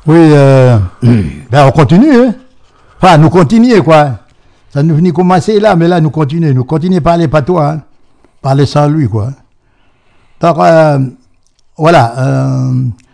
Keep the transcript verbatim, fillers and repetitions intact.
Oui, euh, ben on continue, hein. Enfin, nous continuons, quoi. Ça nous finit commencer là, mais là, nous continuons. Nous continuons à parler pas toi, hein. Parler sans lui, quoi. Donc, euh, voilà. Euh,